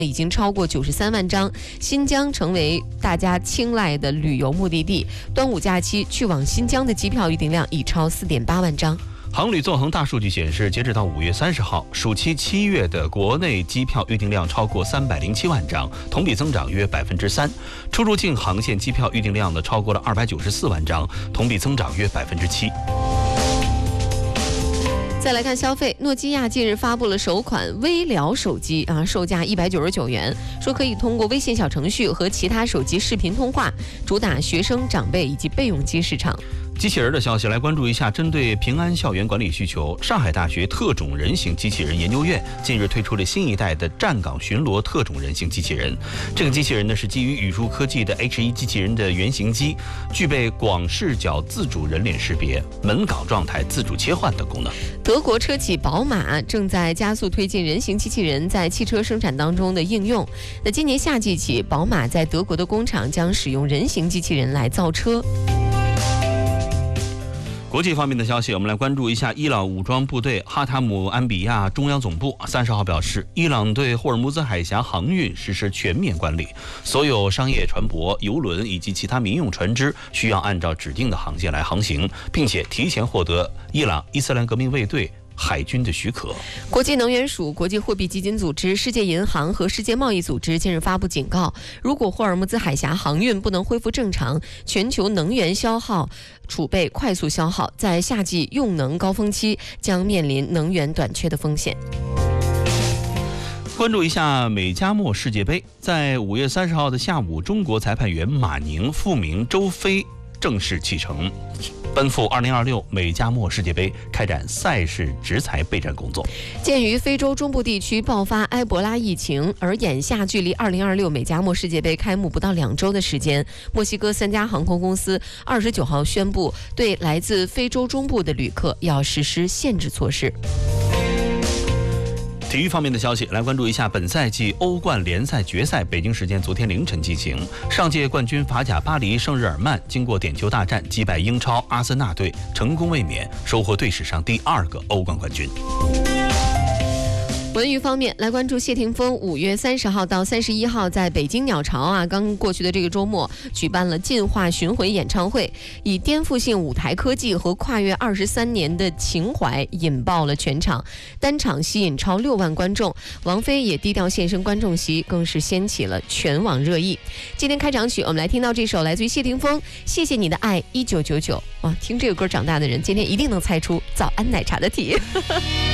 已经超过93万张，新疆成为大家青睐的旅游目的地。端午假期去往新疆的机票预订量已超4.8万张。 航旅纵横大数据显示，截止到5月30号，暑期7月的国内机票预订量超过307万张，同比增长约3%。出入境航线机票预订量呢，超过了294万张，同比增长约7%。 再来看消费，诺基亚近日发布了首款微聊手机售价199元，说可以通过微信小程序和其他手机视频通话，主打学生、长辈以及备用机市场。 机器人的消息来关注一下，针对平安校园管理需求，上海大学特种人形机器人研究院近日推出了新一代的站岗巡逻特种人形机器人。这个机器人呢是基于宇树科技的 H1 机器人的原型机，具备广视角自主人脸识别、门岗状态自主切换等功能。 德国车企宝马正在加速推进人形机器人在汽车生产当中的应用。那今年夏季起，宝马在德国的工厂将使用人形机器人来造车。 国际方面的消息，我们来关注一下伊朗武装部队哈塔姆安比亚中央总部30号表示，伊朗对霍尔木兹海峡航运实施全面管理，所有商业船舶、油轮以及其他民用船只需要按照指定的航线来航行，并且提前获得伊朗伊斯兰革命卫队海军的许可。 国际能源署、国际货币基金组织、世界银行和世界贸易组织近日发布警告，如果霍尔木兹海峡航运不能恢复正常，全球能源消耗储备快速消耗，在夏季用能高峰期将面临能源短缺的风险。 关注一下美加墨世界杯，在5月30号的下午，中国裁判员马宁复名周飞正式启程，奔赴2026美加墨世界杯开展赛事执裁备战工作。 鉴于非洲中部地区爆发埃博拉疫情，而眼下距离2026美加墨世界杯开幕不到2周的时间，墨西哥3家航空公司29号宣布，对来自非洲中部的旅客要实施限制措施。 体育方面的消息，来关注一下本赛季欧冠联赛决赛，北京时间昨天凌晨进行。上届冠军法甲巴黎圣日耳曼经过点球大战击败英超阿森纳队，成功卫冕，收获队史上第2个欧冠冠军。 文娱方面，来关注谢霆锋5月30号到31号在北京鸟巢刚过去的这个周末举办了进化巡回演唱会，以颠覆性舞台科技和跨越23年的情怀引爆了全场，单场吸引超6万观众。王菲也低调现身观众席，更是掀起了全网热议。今天开场曲，我们来听到这首来自于谢霆锋《谢谢你的爱1999》。听这个歌长大的人，今天一定能猜出早安奶茶的题。